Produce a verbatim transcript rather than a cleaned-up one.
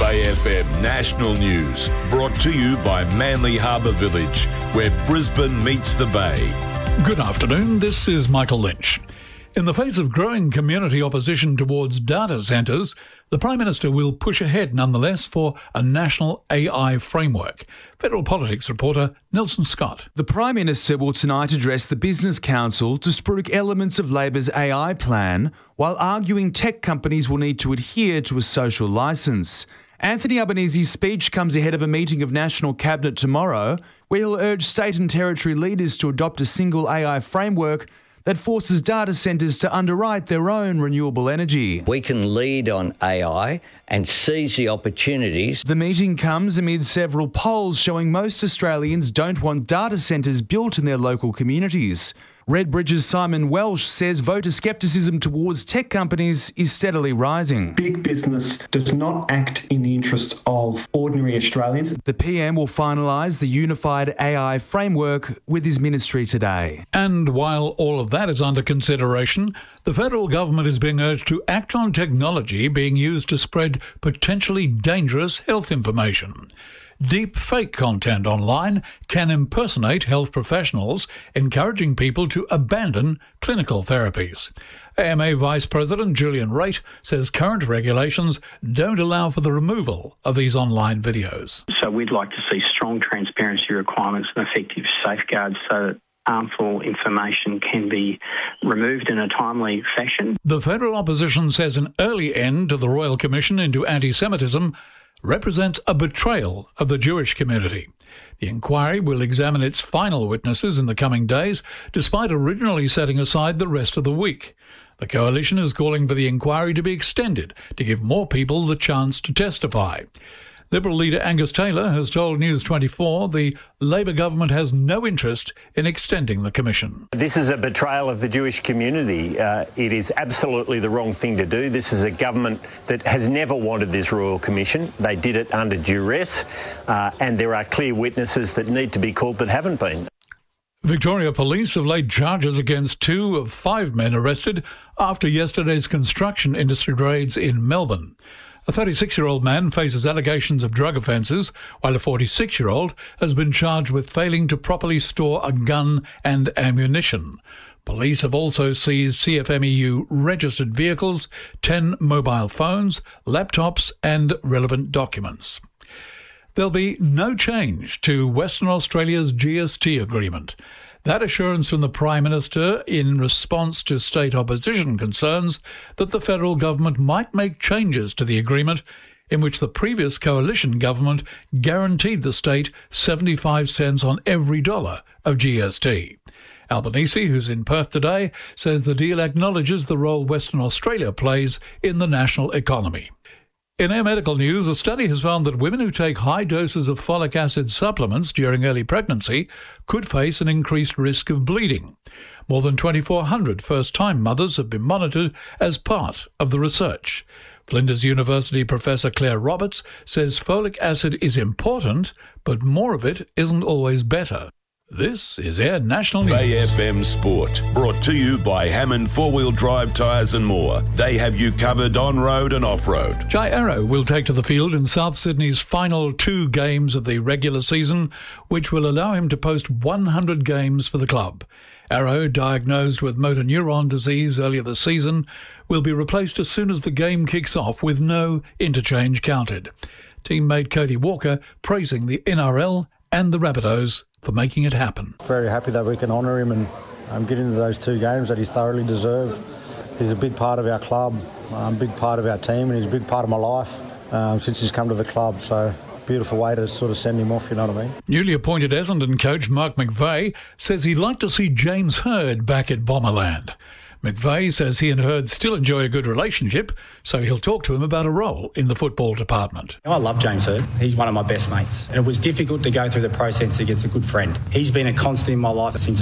Bay F M National News, brought to you by Manly Harbour Village, where Brisbane meets the Bay. Good afternoon, this is Michael Lynch. In the face of growing community opposition towards data centres, the Prime Minister will push ahead nonetheless for a national A I framework. Federal Politics reporter Nelson Scott. The Prime Minister will tonight address the Business Council to spruik elements of Labor's A I plan, while arguing tech companies will need to adhere to a social licence. Anthony Albanese's speech comes ahead of a meeting of National Cabinet tomorrow, where he'll urge state and territory leaders to adopt a single A I framework that forces data centres to underwrite their own renewable energy. We can lead on A I and seize the opportunities. The meeting comes amid several polls showing most Australians don't want data centres built in their local communities. Redbridge's Simon Welsh says voter scepticism towards tech companies is steadily rising. Big business does not act in the interest of ordinary Australians. The P M will finalise the unified A I framework with his ministry today. And while all of that is under consideration, the federal government is being urged to act on technology being used to spread potentially dangerous health information. Deep fake content online can impersonate health professionals, encouraging people to abandon clinical therapies. A M A Vice President Julian Raitt says current regulations don't allow for the removal of these online videos. So we'd like to see strong transparency requirements and effective safeguards so that harmful information can be removed in a timely fashion. The federal opposition says an early end to the Royal Commission into anti-Semitism represents a betrayal of the Jewish community. The inquiry will examine its final witnesses in the coming days, despite originally setting aside the rest of the week. The coalition is calling for the inquiry to be extended to give more people the chance to testify. Liberal leader Angus Taylor has told News twenty-four the Labor government has no interest in extending the commission. This is a betrayal of the Jewish community. Uh, it is absolutely the wrong thing to do. This is a government that has never wanted this Royal Commission. They did it under duress, uh, and there are clear witnesses that need to be called that haven't been. Victoria Police have laid charges against two of five men arrested after yesterday's construction industry raids in Melbourne. A thirty-six-year-old man faces allegations of drug offences, while a forty-six-year-old has been charged with failing to properly store a gun and ammunition. Police have also seized C F M E U registered vehicles, ten mobile phones, laptops and relevant documents. There'll be no change to Western Australia's G S T agreement. That assurance from the Prime Minister in response to state opposition concerns that the federal government might make changes to the agreement, in which the previous coalition government guaranteed the state seventy-five cents on every dollar of G S T. Albanese, who's in Perth today, says the deal acknowledges the role Western Australia plays in the national economy. In our medical news, a study has found that women who take high doses of folic acid supplements during early pregnancy could face an increased risk of bleeding. More than twenty-four hundred first-time mothers have been monitored as part of the research. Flinders University Professor Claire Roberts says folic acid is important, but more of it isn't always better. This is Air National News. Bay F M Sport, brought to you by Hammond Four-Wheel Drive Tyres and More. They have you covered on-road and off-road. Jai Arrow will take to the field in South Sydney's final two games of the regular season, which will allow him to post one hundred games for the club. Arrow, diagnosed with motor neuron disease earlier this season, will be replaced as soon as the game kicks off with no interchange counted. Teammate Cody Walker praising the N R L and the Rabbitohs for making it happen. Very happy that we can honour him and um, get into those two games that he's thoroughly deserved. He's a big part of our club, a um, big part of our team, and he's a big part of my life um, since he's come to the club. So beautiful way to sort of send him off, you know what I mean? Newly appointed Essendon coach Mark McVeigh says he'd like to see James Hird back at Bomberland. McVeigh says he and Hird still enjoy a good relationship, so he'll talk to him about a role in the football department. I love James Hird. He's one of my best mates. And it was difficult to go through the process against a good friend. He's been a constant in my life since